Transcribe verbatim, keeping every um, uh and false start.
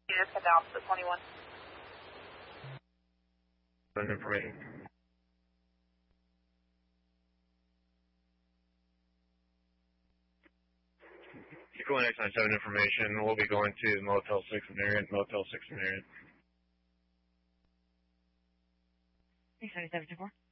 Just head down to twenty-one. Information. Equal X ninety-seven information. We'll be going to Motel six in Marion. Motel six in Marion. six seventy-seven two four.